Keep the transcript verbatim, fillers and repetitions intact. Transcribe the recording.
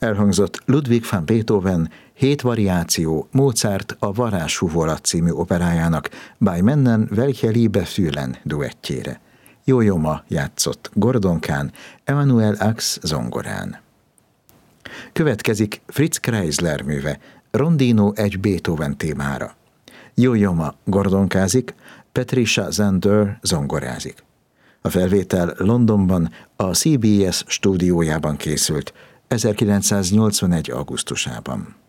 Elhangzott Ludwig van Beethoven Hét variáció Mozart a Varázshúvolat című operájának Bei Männern welche Liebe fühlen duettjére. Jó-Joma játszott gordonkán, Emanuel Ax zongorán. Következik Fritz Kreisler műve, Rondino egy Beethoven témára. Jó-Joma gordonkázik, Patricia Zander zongorázik. A felvétel Londonban, a cé bé es stúdiójában készült ezerkilencszáznyolcvanegy. augusztusában.